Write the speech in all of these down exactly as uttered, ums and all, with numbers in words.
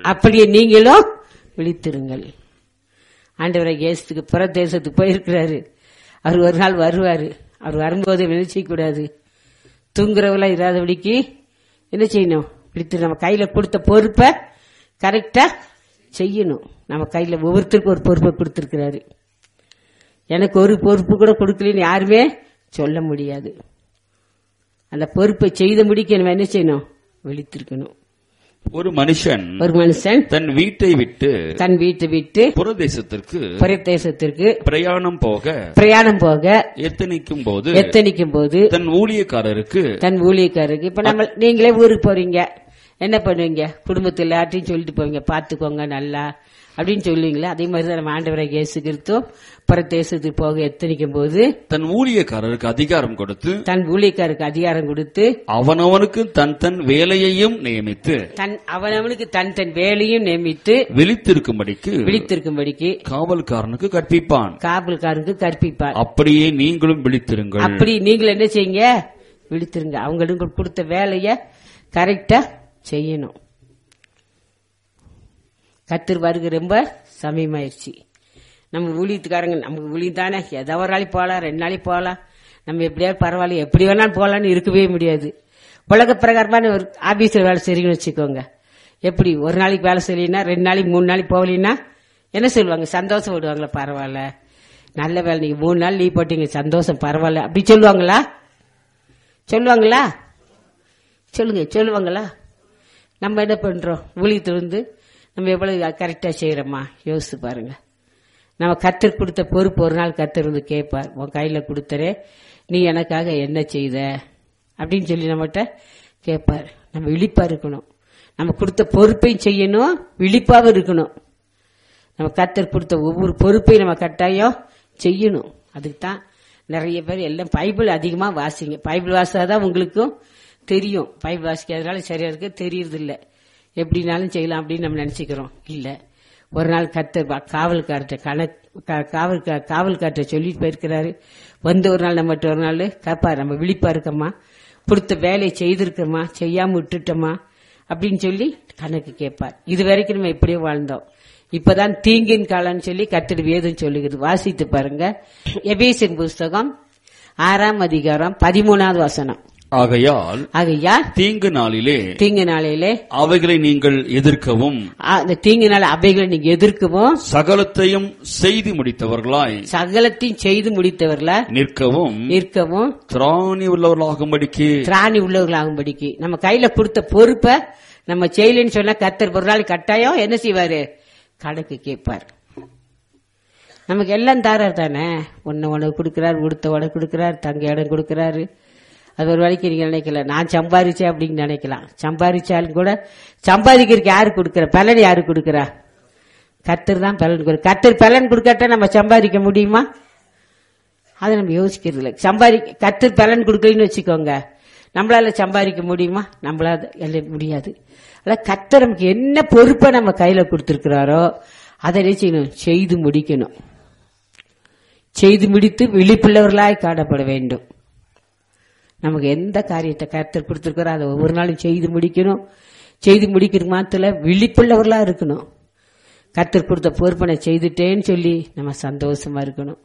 அப்படியே நீங்களும் விழித்திருங்கள். ஆண்டவராகிய இயேசுக்கு புற தேசத்துக்கு போயிருக்கிறாரு. அவர் ஒரு நாள் வருவாரு. அவர் வரும்போது நினைச்ச கூடாது, தூங்குறவெல்லாம் இராதபடிக்கு என்ன செய்யணும்? விழித்து நம்ம கையில கொடுத்த பொறுப்பை கரெக்டா செய்யணும். நம்ம கையில ஒவ்வொருத்தருக்கும் ஒரு பொறுப்பை கொடுத்திருக்கிறாரு. எனக்கு ஒரு பொறுப்பு கூட கொடுக்கலன்னு யாருமே சொல்ல முடியாது. அந்த பொறுப்பை செய்த முடிக்க நம்ம என்ன செய்யணும்? விழித்திருக்கணும். ஒரு மனுஷன் ஒரு மனுஷன் தன் வீட்டை விட்டு தன் வீட்டை விட்டு புறதேசத்திற்கு புறதேசத்திற்கு பிரயாணம் போக பிரயாணம் போக எத்தனிக்கும் போது எத்தனிக்கும் போது தன் ஊழியக்காரருக்கு தன் ஊழியக்காரருக்கு இப்ப நம்ம நீங்களே ஊருக்கு போறீங்க, என்ன பண்ணுவீங்க? குடும்பத்தில் எல்லாத்தையும் சொல்லிட்டு போவீங்க, பாத்துக்கோங்க நல்லா அப்படின்னு சொல்லுவீங்களா? அதே மாதிரிதான் நம்ம ஆண்டவராகிய இயேசு கிறிஸ்து புறதேசத்துக்கு போக எத்தனிக்கும் போது தன் ஊழியக்காரருக்கு அதிகாரம் கொடுத்து தன் ஊழியக்காரருக்கு அதிகாரம் கொடுத்து அவனவனுக்கு தன் தன் வேலையையும் நியமித்து தன் அவனவனுக்கு தன் தன் வேலையும் நியமித்து விழித்திருக்கும்படிக்கு விழித்திருக்கும்படிக்கு காவல்காரனுக்கு கற்பிப்பான். காவல்காரனுக்கு கற்பிப்பார். அப்படியே நீங்களும் விழித்திருங்கள். அப்படி நீங்கள் என்ன செய்யுங்க? விழித்திருங்க. அவங்களுக்கு கொடுத்த வேலைய கரெக்டா செய்யணும். கர்த்தர் வருகை ரொம்ப சமயமாயிருச்சு. நம்ம ஊழியத்துக்காரங்க நமக்கு ஊழியம் தானே, ஏதோ ஒரு நாளைக்கு போகலாம், ரெண்டு நாளைக்கு போகலாம், நம்ம எப்படியாவது பரவாயில்ல, எப்படி வேணாலும் போகலான்னு இருக்கவே முடியாது. உலக பிரகாரமான ஒரு ஆபீஸ்ல வேலை செய்றீங்கன்னு வச்சுக்கோங்க. எப்படி ஒரு நாளைக்கு வேலை செய்யலைன்னா, ரெண்டு நாளைக்கு மூணு நாளைக்கு போகலைன்னா என்ன சொல்லுவாங்க? சந்தோஷம் விடுவாங்களா? பரவாயில்ல, நல்ல வேலை, நீங்க மூணு நாள் லீவ் போட்டீங்க, சந்தோஷம், பரவாயில்ல அப்படி சொல்லுவாங்களா? சொல்லுவாங்களா? சொல்லுங்க, சொல்லுவாங்களா? நம்ம என்ன பண்றோம்? ஊழியத்துல இருந்து நம்ம எவ்வளவு கரெக்டா செய்யறோமா? யோசிச்சு பாருங்க. நம்ம கர்த்தர் கொடுத்த பொறுப்பு ஒரு நாள் கர்த்தர் வந்து கேட்பார், உன் கையில கொடுத்தரே, நீ எனக்காக என்ன செய்த அப்படின்னு சொல்லி நம்மகிட்ட கேட்பார். நம்ம விழிப்பா இருக்கணும். நம்ம கொடுத்த பொறுப்பையும் செய்யணும், விழிப்பாவும் இருக்கணும். நம்ம கர்த்தர் கொடுத்த ஒவ்வொரு பொறுப்பையும் நம்ம கட்டாயம் செய்யணும். அதுக்கு தான் நிறைய பேர் எல்லாம் பைபிள் அதிகமா வாசிங்க. பைபிள் வாசித்தாதான் உங்களுக்கும் தெரியும். பைபிள் வாசிக்கிறதுனால சரியா இருக்கு தெரியறது இல்ல. எப்படினாலும் செய்யலாம் அப்படின்னு நம்ம நினைச்சுக்கிறோம். இல்ல, ஒரு நாள் கர்த்தர் காவல்கார்ட்ட கணக்கு காவல் காவல்கார்ட்ட சொல்லிட்டு போயிருக்கிறாரு. வந்து ஒரு நாள் நம்ம ஒரு நாள் கேட்பாரு, நம்ம விழிப்பா இருக்கோமா, கொடுத்த வேலையை செய்திருக்கோமா, செய்யாம விட்டுட்டோமா அப்படின்னு சொல்லி கணக்கு கேட்பார். இது வரைக்கும் நம்ம இப்படியே வாழ்ந்தோம். இப்பதான் தீங்கின் காலம்னு சொல்லி கர்த்தர் வேதம் சொல்லுகிறது. வாசித்து பாருங்க. எபேசியர் புஸ்தகம் ஆறாம் அதிகாரம் பதிமூணாவது வசனம். ஆகையால் ஆகையால் தீங்கு நாளிலே தீங்கு நாளிலே அவைகளை நீங்கள் எதிர்க்கவும், அந்த தீங்கு நாள் அவைகளை நீங்க எதிர்க்கவும், சகலத்தையும் செய்து முடித்தவர்களாய் சகலத்தையும் செய்து முடித்தவர்களா நிற்கவும் நிற்கவும் திராணி உள்ளவர்களாகும்படிக்கு திராணி உள்ளவர்களாகும்படிக்கு நம்ம கையில கொடுத்த பொறுப்பை நம்ம செய்யலன்னு சொன்னா கர்த்தர் ஒரு நாள் கட்டாயம் என்ன செய்வாரு? கணக்கு கேட்பார். நமக்கு எல்லாம் தாரார் தானே. ஒன்னு உனக்கு கொடுக்கிறார், உடுத்த உடனே கொடுக்கிறார், தங்க இடம் கொடுக்கிறாரு. அது ஒரு வரைக்கும் நீங்க நினைக்கல, நான் சம்பாதிச்சேன் அப்படின்னு நினைக்கலாம். சம்பாதிச்சாலும் கூட சம்பாதிக்கிறதுக்கு யாரு கொடுக்கற? பலன் யாரு கொடுக்கறா? கர்த்தர் தான் பலன் கொடுக்க. கர்த்தர் பலன் கொடுக்காட்டா நம்ம சம்பாதிக்க முடியுமா? அதை நம்ம யோசிக்கிறது இல்லை. சம்பாதி கர்த்தர் பலன் கொடுக்கலன்னு வச்சுக்கோங்க, நம்மளால சம்பாதிக்க முடியுமா? நம்மளால முடியாது. அதான் கர்த்தர் நமக்கு என்ன பொறுப்பை நம்ம கையில கொடுத்திருக்கிறாரோ அதை செய்யணும், செய்து முடிக்கணும். செய்து முடித்து விழிப்புள்ளவர்களாய் காணப்பட வேண்டும். நமக்கு எந்த காரியத்தை கர்த்தர் கொடுத்திருக்கிறோ அதை ஒவ்வொரு நாளும் செய்து முடிக்கணும். செய்து முடிக்கிறது மாத்திர விழிப்புள்ளவர்களா இருக்கணும். கர்த்தர் கொடுத்த பொறுப்பனை செய்துட்டேன்னு சொல்லி நம்ம சந்தோஷமா இருக்கணும்.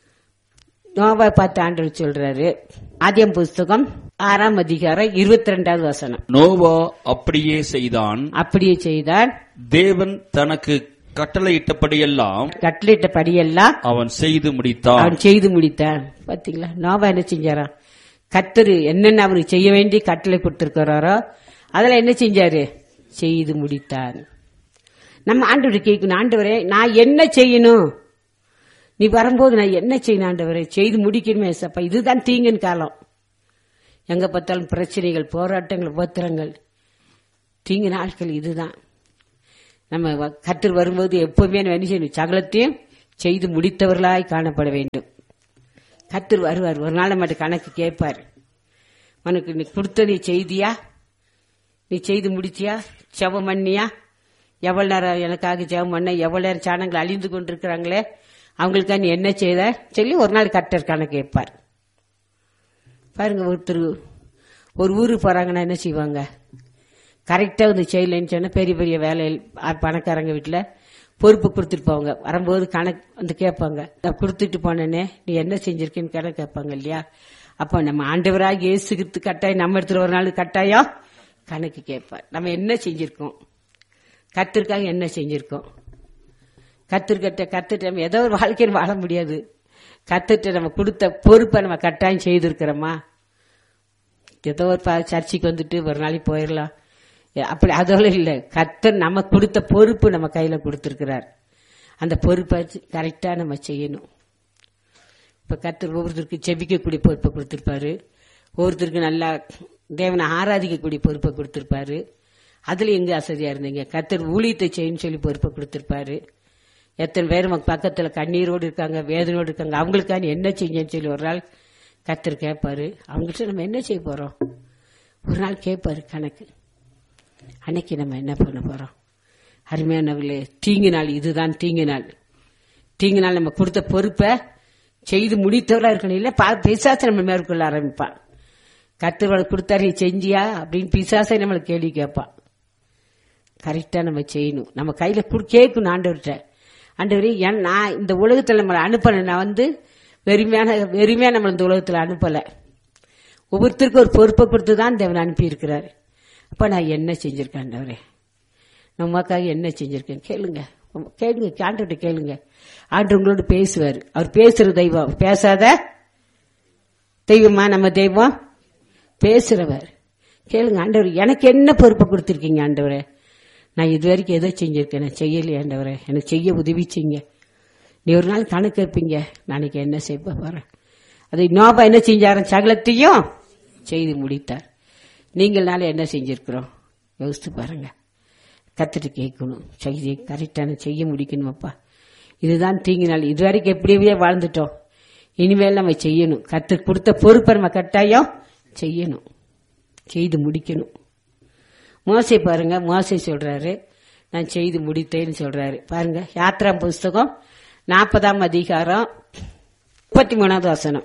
நோவா பார்த்து ஆண்டவர் சொல்றாரு, ஆதியாகமம் புஸ்தகம் ஆறாம் அதிகாரம் இருபத்தி ரெண்டாவது வசனம். நோவா அப்படியே செய்தான், அப்படியே செய்தான், தேவன் தனக்கு கட்டளையிட்டபடியெல்லாம் கட்டளையிட்டபடியெல்லாம் அவன் செய்து முடித்தான். அவன் செய்து முடித்தான். பாத்தீங்களா, நோவா என்ன செஞ்சாராம்? கர்த்தர் என்னென்ன அவருக்கு செய்ய வேண்டி கட்டளை கொடுத்திருக்கிறாரோ அதெல்லாம் என்ன செஞ்சாரு? செய்து முடித்தார். நம்ம ஆண்டவரை கேட்கணும், ஆண்டவரே நான் என்ன செய்யணும்? நீ வரும்போது நான் என்ன செய்யணும் ஆண்டவரே? செய்து முடிக்கணுமே சப்பா. இதுதான் தீங்கின் காலம். எங்க பார்த்தாலும் பிரச்சனைகள், போராட்டங்கள், உபத்திரங்கள், தீங்கு நாட்கள். இதுதான் நம்ம கர்த்தர் வரும்போது எப்பவுமே என்ன செய்யணும்? சகலத்தையும் செய்து முடித்தவர்களாய் காணப்பட வேண்டும். கர்த்தர் வருவார். ஒரு நாள் மட்டும் கணக்கு கேட்பார். உனக்கு நீ கொடுத்த நீ செய்தியா? நீ செய்து முடிச்சியா? ஜெபம் பண்ணியா? எவ்வளவு நேரம் எனக்காக ஜெபம் பண்ண? எவ்வளவு நேரம் சாணங்கள் அழிந்து கொண்டிருக்கிறாங்களே அவங்களுக்கா நீ என்ன செய்த சொல்லி ஒரு நாள் கர்த்தர் கணக்கு கேட்பார். பாருங்க, ஒருத்தர் ஒரு ஊருக்கு போறாங்கன்னா என்ன செய்வாங்க? கரெக்டா வந்து செய்யலைன்னு சொன்னா பெரிய பெரிய வேலையில் பணக்காரங்க வீட்டுல பொறுப்பு கொடுத்துட்டு போவாங்க. வரும்போது கணக்கு வந்து கேட்பாங்க, நான் கொடுத்துட்டு போனேனே நீ என்ன செஞ்சிருக்கேன்னு கணக்கு கேட்பாங்க இல்லையா. அப்ப நம்ம ஆண்டவராக இயேசுகிட்டு கட்டாயம் நம்ம இடத்துல ஒரு நாள் கட்டாயம் கணக்கு கேட்பார். நம்ம என்ன செஞ்சிருக்கோம், கத்திற்காக என்ன செஞ்சிருக்கோம், கத்திருக்கிட்ட கத்துட்டு நம்ம ஏதோ ஒரு வாழ்க்கையில் வாழ முடியாது. கத்துட்டு நம்ம கொடுத்த பொறுப்பை நம்ம கட்டாயம் செய்திருக்கிறோமா. ஏதோ ஒரு சர்ச்சைக்கு வந்துட்டு ஒரு நாளைக்கு போயிடலாம், அப்படி அதோட இல்ல. கர்த்தர் நம்ம கொடுத்த பொறுப்பு நம்ம கையில கொடுத்திருக்கிறார். அந்த பொறுப்பை கரெக்டா நம்ம செய்யணும். இப்ப கர்த்தர் ஒவ்வொருத்தருக்கு செபிக்கக்கூடிய பொறுப்பை கொடுத்திருப்பாரு, ஒவ்வொருத்தருக்கு நல்லா தேவனை ஆராதிக்கக்கூடிய பொறுப்பை கொடுத்திருப்பாரு. அதுல எங்க அசதியா இருந்தீங்க, கர்த்தர் ஊழியத்தை செய்யணும்னு சொல்லி பொறுப்பை கொடுத்திருப்பாரு. எத்தனை பேர் பக்கத்துல கண்ணீரோடு இருக்காங்க, வேதனையோடு இருக்காங்க, அவங்களுக்கான என்ன செய்யன்னு சொல்லி ஒரு நாள் கர்த்தர் கேட்பாரு. அவங்கள்ட்ட நம்ம என்ன செய்ய போறோம் ஒரு நாள் கேட்பாரு கணக்கு. அன்னைக்கு நம்ம என்ன பண்ண போறோம்? அருமையானவர்களே, தீங்கு நாள் இதுதான் தீங்கு நாள். தீங்கு நாள் நம்ம கொடுத்த பொறுப்பை செய்து முடித்தவரா இருக்கணும். இல்ல பிசாசை நம்ம மேற்கொள்ள ஆரம்பிப்பான். கர்த்தர் கொடுத்தாரு செஞ்சியா அப்படின்னு பிசாசை நம்மளுக்கு கேள்வி கேட்பான். கரெக்டா நம்ம செய்யணும். நம்ம கையில கேட்கணும் ஆண்டவர்கிட்ட, ஆண்டவரே நான் இந்த உலகத்துல நம்மளை அனுப்பல, நான் வந்து வெறுமையான வெறுமையா நம்ம இந்த உலகத்துல அனுப்பல. ஒவ்வொருத்தருக்கும் ஒரு பொறுப்பை கொடுத்துதான் தேவன் அனுப்பி இருக்கிறாரு. அப்ப நான் என்ன செஞ்சிருக்கேன் ஆண்டவரே, நமக்காக என்ன செஞ்சிருக்கேன் கேளுங்க, கேளுங்க, ஆண்டவர்கிட்ட கேளுங்க. ஆண்டு உங்களோட பேசுவார். அவர் பேசுற தெய்வம், பேசாத தெய்வமா நம்ம தெய்வம், பேசுறவர். கேளுங்க, ஆண்டவர் எனக்கு என்ன பொறுப்பை கொடுத்திருக்கீங்க ஆண்டவரே, நான் இது வரைக்கும் எதோ செஞ்சிருக்கேன், நான் செய்யலையே ஆண்டவரே, எனக்கு செய்ய உதவி செய்யுங்க. நீ ஒரு நாள் கணக்கு கேட்பீங்க, நாளைக்கு என்ன செய்ய போறேன். அதை நோபா என்ன செஞ்சாரு, சகலத்தையும் செய்து முடித்தார். நீங்கள்னால என்ன செஞ்சிருக்கிறோம் யோசித்து பாருங்க. கத்துட்டு கேட்கணும், செய்தி கரெக்டான செய்ய முடிக்கணும். அப்பா இதுதான் தீங்கு நாள், இதுவரைக்கும் எப்படியே வாழ்ந்துட்டோம், இனிமேல் நம்ம செய்யணும். கத்து கொடுத்த பொறுப்பை நம்ம கட்டாயம் செய்யணும், செய்து முடிக்கணும். மோசே பாருங்க, மோசே சொல்றாரு நான் செய்து முடித்தேன்னு சொல்றாரு. பாருங்க யாத்ரா புஸ்தகம் நாற்பதாம் அதிகாரம் முப்பத்தி மூணாவது வசனம்.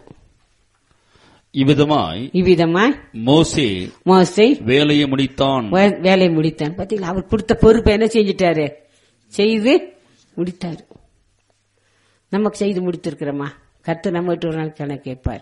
இவ்விதமாய் இவ்விதமாய் மோசே மோசே வேலையை முடித்தான் வேலையை முடித்தான் பாத்தீங்களா. அவர் கொடுத்த பொறுப்பை என்ன செஞ்சிட்டாரு, செய்து முடித்தாரு. நமக்கு செய்து முடித்திருக்கிறோமா? கர்த்தர் நம்ம ஒரு நாள் கணக்கு கேட்பார்.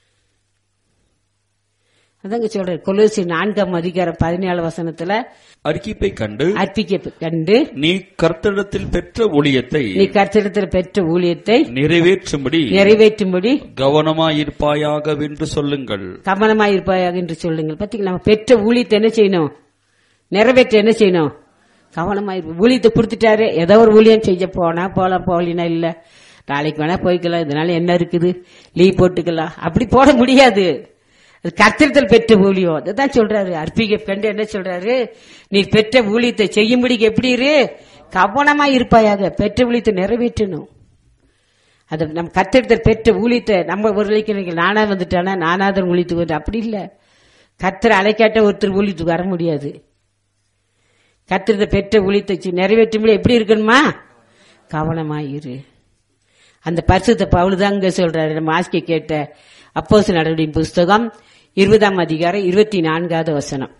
அதாங்க சொல்ற கொலோசி நான்காம் அதிகாரம் பதினேழு வசனத்துல அர்ப்பணிப்பை கண்டு அர்ப்பணிப்பை கண்டு நீ கர்த்தரிடத்தில் பெற்ற ஊழியத்தை நீ கர்த்தரிடத்தில் பெற்ற ஊழியத்தை நிறைவேற்றும்படி நிறைவேற்றும்படி கவனமாயிருப்பாயாக என்று சொல்லுங்கள். கவனமாயிருப்பாயாக என்று சொல்லுங்கள். பாத்தீங்களா, நம்ம பெற்ற ஊழியத்தை என்ன செய்யணும், நிறைவேற்ற என்ன செய்யணும், கவனமாயிரு. ஊழியத்தை கொடுத்துட்டாரு, ஏதோ ஒரு ஊழியம் செய்ய போனா போலாம், போகலினா இல்ல, நாளைக்கு வேணா போய்க்கலாம், இதனால என்ன இருக்குது லீவ் போட்டுக்கலாம், அப்படி போட முடியாது. கர்த்தரிடத்தில் பெற்ற ஊழியம் அதுதான் சொல்றாரு. அர்ப்பணிக்க கண்டு என்ன சொல்றாரு, நீ பெற்ற ஊழியத்தை செய்யும்படிக்கு எப்படி இரு, கவனமா இருப்பாயாக. பெற்ற ஊழியத்தை நிறைவேற்றணும். அது நம்ம கர்த்தரிடத்தில் பெற்ற ஊழியத்தை நம்ம ஒரு நாளைக்கு நானா வந்துட்டானா நானாதான் ஊழியத்துக்கு வந்து அப்படி இல்ல. கர்த்தர் அழைக்காட்ட ஒருத்தர் ஊழியத்துக்கு வர முடியாது. கர்த்தரிடத்தை பெற்ற ஊழியத்தை நிறைவேற்றும்படி எப்படி இருக்கணுமா, கவனமா இரு. அந்த பரிசுத்த பவுலுதாங்க சொல்றாரு. நம்ம ஆசிக்க கேட்ட அப்போஸ்தலர் நடவடிக்கையின் புஸ்தகம் இருபதாம் அதிகாரம் இருபத்தி நான்காவது வசனம்.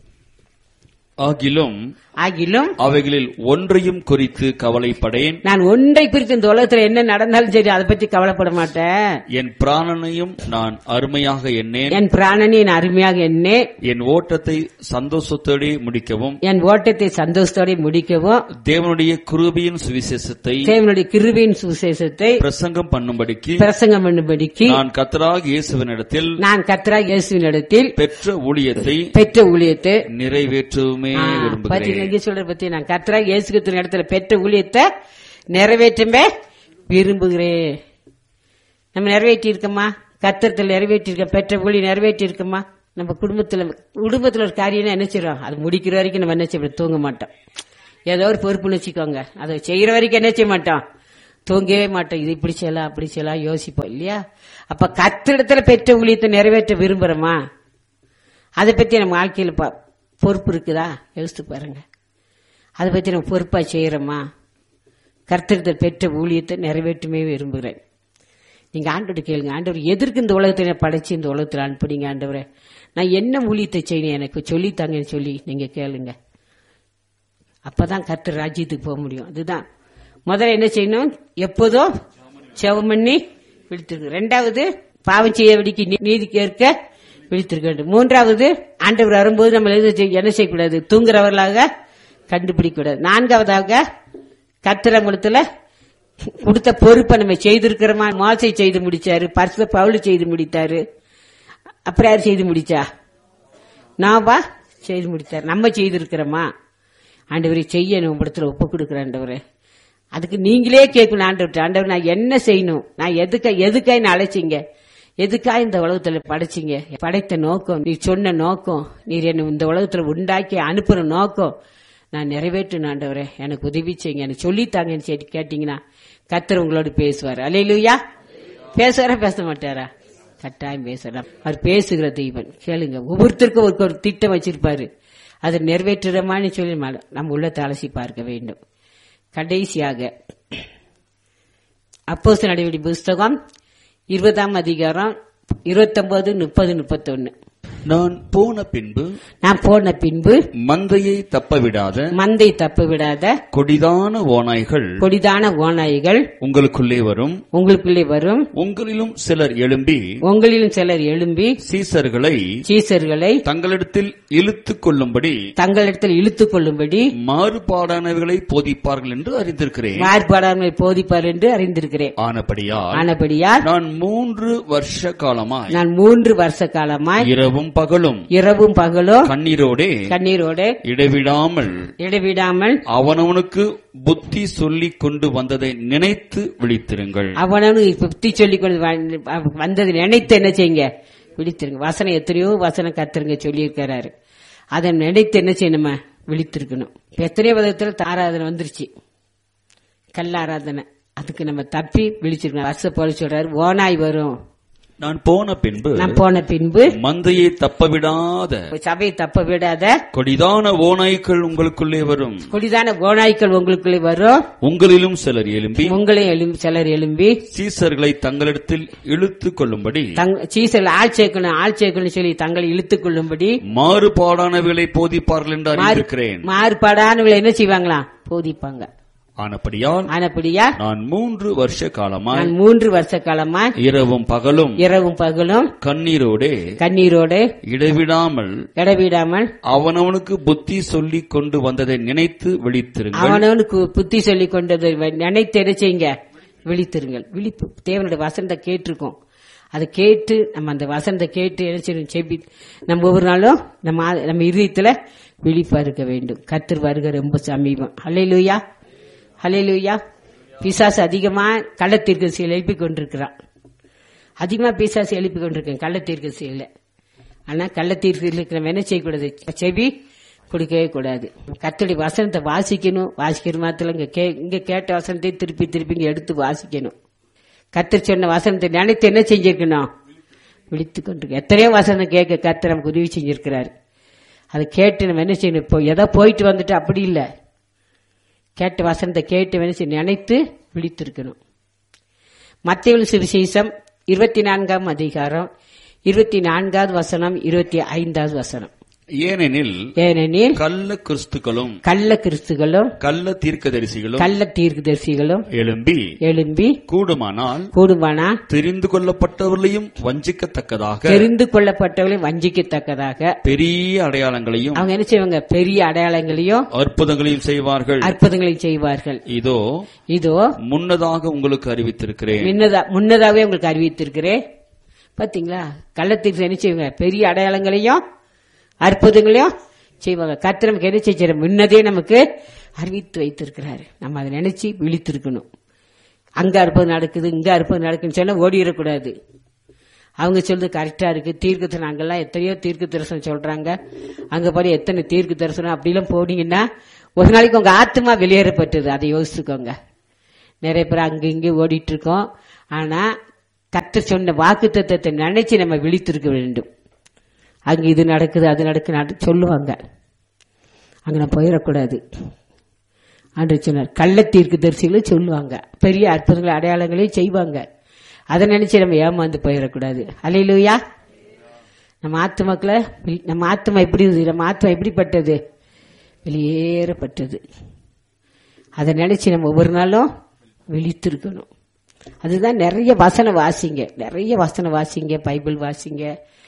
ஆகிலும் ஆகிலும் அவைகளில் ஒன்றையும் குறித்து கவலைப்படேன். நான் ஒன்றை குறித்து இந்த உலகத்தில் என்ன நடந்தாலும் சரி அதை பற்றி கவலைப்பட மாட்டேன். என் பிராணனையும் நான் அருமையாக எண்ணேன். என் பிராணனையும் அருமையாக எண்ணே. என் ஓட்டத்தை சந்தோஷத்தோடு முடிக்கவும் என் ஓட்டத்தை சந்தோஷத்தோடு முடிக்கவும் தேவனுடைய கிருபையின் சுவிசேஷத்தை தேவனுடைய கிருபையின் சுவிசேஷத்தை பிரசங்கம் பண்ணும்படிக்கு பிரசங்கம் பண்ணும்படிக்கு நான் கர்த்தராகிய இயேசுவினிடத்தில் நான் கர்த்தராகிய இயேசுவினிடத்தில் பெற்ற ஊழியத்தை பெற்ற ஊழியத்தை நிறைவேற்றுமே விரும்புகிறேன். சொல்ற பத்தி நான் கர்த்தராகிய இயேசு கிறிஸ்துவின் இடத்துல பெற்ற ஊழியத்தை நிறைவேற்றமே விரும்புகிறேன். நம்ம நிறைவேற்றி இருக்கோமா? கர்த்தரத்தில் நிறைவேற்றி இருக்க பெற்ற ஊழியம் நிறைவேற்றி இருக்கோமா? நம்ம குடும்பத்துல குடும்பத்துல ஒரு காரியம் என்ன செய்யறோம், அது முடிக்கிற வரைக்கும் நம்ம என்ன செய்ய தூங்க மாட்டோம். ஏதோ ஒரு பொறுப்புன்னு வச்சுக்கோங்க, அதை செய்யற வரைக்கும் என்ன செய்ய மாட்டோம், தூங்கவே மாட்டோம். இது இப்படி செய்யலாம் அப்படி செய்யலாம் யோசிப்போம் இல்லையா? அப்ப கர்த்தரிடத்துல பெற்ற ஊழியத்தை நிறைவேற்ற விரும்புறோமா? அதை பத்தி நம்ம வாழ்க்கையில பொறுப்பு இருக்குதா யோசித்து பாருங்க. அதை பத்தி நம்ம பொறுப்பா செய்யறோமா? கர்த்தரிடத்தில் பெற்ற ஊழியத்தை நிறைவேற்றுமே விரும்புகிறேன். நீங்க ஆண்டவர்கிட்ட கேளுங்க, ஆண்டவர் எதற்கு இந்த உலகத்தை படைச்சு இந்த உலகத்தில் அனுப்புனீங்க ஆண்டவரே, நான் என்ன ஊழியத்தை செய்யணும் எனக்கு சொல்லித்தாங்கன்னு சொல்லி நீங்க கேளுங்க. அப்பதான் கர்த்தர் ராஜ்யத்துக்கு போக முடியும். அதுதான் முதல்ல என்ன செய்யணும், எப்போதும் செவம் பண்ணி விழித்திருக்க. ரெண்டாவது பாவம் செய்யபடிக்கு நீதி கேட்க விழித்திருக்க வேண்டும். மூன்றாவது ஆண்டவர் வரும்போது நம்ம என்ன செய்யக்கூடாது, தூங்குறவர்களாக கண்டுபிடிக்க கூடாது. நான்காவதாக கர்த்தரங்குளத்துல கொடுத்த பொறுப்பை நம்ம செய்திருக்கிறோமா, மோசை செய்து முடிச்சாரு, பரிசுத்த பவுல் செய்து முடித்தாரு. அப்புறம் யார் செய்து முடிச்சா, நாவா செய்து முடித்தார். நம்ம செய்திருக்கிறோமா, ஆண்டவரை செய்யணும் படத்துல ஒப்பு கொடுக்கிற ஆண்டவரை. அதுக்கு நீங்களே கேட்கணும் ஆண்டவர், ஆண்டவர் நான் என்ன செய்யணும், நான் எதுக்கா எதுக்காய் நான் அழைச்சிங்க, எதுக்காக இந்த உலகத்துல படைச்சிங்க, படைத்த நோக்கம், நீ சொன்ன நோக்கம், நீர் என்ன இந்த உலகத்துல உண்டாக்கி அனுப்புற நோக்கம் நான் நிறைவேற்றணும் ஆண்டவரே, எனக்கு உதவி செய்யுங்க, எனக்கு சொல்லித்தாங்கன்னு சொல்லி கேட்டீங்கன்னா கர்த்தர் உங்களோடு பேசுவார். அல்லேலூயா. பேசுவாரா பேச மாட்டாரா? கட்டாயம் பேசலாம். அவர் பேசுகிற தெய்வன். கேளுங்க, ஒவ்வொருத்தருக்கும் ஒரு ஒரு திட்டம் வச்சிருப்பாரு, அதை நிறைவேற்றுறமான்னு சொல்லி நம்ம உள்ளத்தை அலசி பார்க்க வேண்டும். கடைசியாக அப்போஸ்தலர் நடவடிக்கை புஸ்தகம் இருபதாம் அதிகாரம் இருபத்தி ஒன்பது முப்பது முப்பத்தி ஒன்னு. நான் போன பின்பு நான் போன பின்பு மந்தையை தப்பவிடாத மந்தை தப்பவிடாத கொடிதான ஓநாய்கள் கொடிதான ஓநாய்கள் உங்களுக்குள்ளே வரும் உங்களுக்குள்ளே வரும் உங்களிலும் சிலர் எழும்பி உங்களிலும் சிலர் எழும்பி சீசர்களை சீசர்களை தங்களிடத்தில் இழுத்துக் கொள்ளும்படி தங்களிடத்தில் இழுத்துக் கொள்ளும்படி மாறுபாடானவர்களை போதிப்பார்கள் என்று அறிந்திருக்கிறேன். மாறுபாடானவர்களை போதிப்பார் என்று அறிந்திருக்கிறேன். ஆனபடியால் ஆனபடியால் நான் மூன்று வருஷ காலமாய் நான் மூன்று வருஷ காலமாய் இரவும் பகலும் இரவும் பகலும் கண்ணீரோடே கண்ணீரோடு இடைவிடாமல் இடைவிடாமல் அவனவனுக்கு புத்தி சொல்லிக் கொண்டு வந்ததை நினைத்து விழித்திருங்கள். அவனவனு புத்தி சொல்லிக் கொண்டு வந்ததை நினைத்து என்ன செய்யுங்க, விழித்திருங்க. வசனம் எத்தனையோ வசனம் கர்த்தருங்க சொல்லி இருக்கிறாரு, அதை நினைத்து என்ன செய்யணும், விழித்திருக்கணும். எத்தனையோ விதத்துல ஆராதனை வந்துருச்சு, கல் ஆராதனை, அதுக்கு நம்ம தப்பி விழிச்சிருக்கணும். வருஷ போல சொல்றாரு, ஓனாய் வரும். நான் போன பின்பு நான் போன பின்பு மந்தையை தப்பவிடாத சபையை தப்ப விடாத கொடிதான ஓநாய்கள் உங்களுக்குள்ளே வரும் கொடிதான ஓநாய்கள் உங்களுக்குள்ளே வரும் உங்களிலும் சிலர் எழும்பி உங்களையும் சிலர் எழும்பி சீசர்களை தங்களிடத்தில் இழுத்துக் கொள்ளும்படி சீசர்கள் ஆள் சேர்க்கணும் ஆள் சேர்க்கணும் சொல்லி தங்களை இழுத்துக் கொள்ளும்படி மாறுபாடானவர்களை போதிப்பார்கள் என்று அறிந்திருக்கிறேன். மாறுபாடானவர்களை என்ன செய்வாங்களாம், போதிப்பாங்க. ஆனபடியால் ஆனபடியா நான் மூன்று வருஷ காலமாய் நான் மூன்று வருஷ காலமாய் இரவும் பகலும் இரவும் பகலும் கண்ணீரோடே கண்ணீரோடு இடைவிடாமல் இடைவிடாமல் அவனவனுக்கு புத்தி சொல்லிக் கொண்டு வந்ததை நினைத்து விழித்திருங்கள். அவனவனுக்கு புத்தி சொல்லிக் கொண்டதை நினைத்து என்ன செய்யுங்க, விழித்திருங்கள். விழிப்பு தேவனுடைய வசனத்தை கேட்டிருக்கோம், அதை கேட்டு நம்ம அந்த வசனத்தை கேட்டு என்ன செய்யணும், செபி நம்ம ஒவ்வொரு நாளும் நம்ம நம்ம இதயத்துல விழிப்பா இருக்க வேண்டும். கர்த்தர் வருகை ரொம்ப சமீபம். அல்லேலூயா ஹல்லேலூயா. பிசாசு அதிகமா கள்ளத்தீர்க்கதரிசியை எழுப்பி கொண்டிருக்கிறான், அதிகமா பிசாசு எழுப்பி கொண்டிருக்கேன் கள்ளத்தீர்க்கதரிசி இல்ல. ஆனா கள்ளத்தீர்க்கதரிசி நம்ம என்ன செய்யக்கூடாது, செவி கொடுக்கவே கூடாது. கர்த்தருடைய வசனத்தை வாசிக்கணும். வாசிக்கிற மாத்திரம் இங்க கேட்ட வசனத்தை திருப்பி திருப்பி இங்க எடுத்து வாசிக்கணும். கர்த்தர் சொன்ன வசனத்தை நினைத்து என்ன செஞ்சிருக்கணும், விழித்து கொண்டிருக்க. எத்தனையோ வசனம் கேட்க கர்த்தர் நமக்கு உதவி செஞ்சிருக்கிறாரு. அதை கேட்டு நம்ம என்ன செய்யணும், இப்போ ஏதோ போயிட்டு வந்துட்டு அப்படி இல்லை, கேட்ட வசனத்தை கேட்டு வேணும் நினைத்து விழித்திருக்கணும். மத்தேயு சுவிசேஷம் இருபத்தி நான்காம் அதிகாரம் இருபத்தி நான்காவது வசனம் இருபத்தி ஐந்தாவது வசனம். ஏனெனில் ஏனெனில் கள்ள கிறிஸ்துக்களும் கள்ள கிறிஸ்துகளும் கள்ள தீர்க்கதரிசிகளும் கள்ள தீர்க்கதரிசிகளும் எழும்பி எழும்பி கூடுமானால் கூடுமானால் தெரிந்து கொள்ளப்பட்டவர்களையும் வஞ்சிக்கத்தக்கதாக தெரிந்து கொள்ளப்பட்டவர்களையும் வஞ்சிக்கத்தக்கதாக பெரிய அடையாளங்களையும் அவங்க என்ன செய்வாங்க, பெரிய அடையாளங்களையும் அற்புதங்களையும் செய்வார்கள் அற்புதங்களையும் செய்வார்கள். இதோ இதோ முன்னதாக உங்களுக்கு அறிவித்திருக்கிறேன் முன்னதாகவே உங்களுக்கு அறிவித்திருக்கிறேன். பாத்தீங்களா, கள்ளத்தீர்க்கதரிசி என்ன செய்வாங்க, பெரிய அடையாளங்களையும் அற்புதங்களையும் செய்வாங்க. கர்த்தர் நமக்கு என்ன செய்ய முன்னதே நமக்கு அறிவித்து வைத்திருக்கிறாரு. நம்ம அதை நினைச்சு விழித்திருக்கணும். அங்க அற்புதம் நடக்குது இங்க அற்புதம் நடக்குன்னு சொன்னா ஓடிடக்கூடாது. அவங்க சொல்றது கரெக்டா இருக்கு, தீர்க்க தரிசனம் அங்கெல்லாம் எத்தனையோ தீர்க்க தரிசனம் சொல்றாங்க, அங்க பாரு எத்தனை தீர்க்க தரிசனம் அப்படிலாம் போனீங்கன்னா ஒரு நாளைக்கு உங்க ஆத்மா வெளியேறப்பட்டது. அதை யோசிச்சுக்கோங்க. நிறைய பேர் அங்க இங்கே ஓடிட்டு இருக்கோம். ஆனா கர்த்தர் சொன்ன வாக்கு தத்தத்தை நினைச்சு நம்ம விழித்திருக்க வேண்டும். அங்க இது நடக்குது அது நடக்குது சொல்லுவாங்க, அங்க நான் போயிடக்கூடாது. ஆண்டு சொன்னார், கள்ள தீர்க்கதரிசிகளும் சொல்லுவாங்க, பெரிய அற்புதங்கள் அடையாளங்களையும் செய்வாங்க. அதை நினைச்சு நம்ம ஏமாந்து போயிடக்கூடாது. அல்லேலூயா. நம்ம ஆத்துமாக்களை நம்ம ஆத்மா எப்படி நம்ம ஆத்மா எப்படிப்பட்டது, வெளியேறப்பட்டது. அதை நினைச்சு நம்ம ஒவ்வொரு நாளும் விழித்திருக்கணும். அதுதான் நிறைய வசனம் வாசிங்க, நிறைய வசனம் வாசிங்க, பைபிள் வாசிங்க.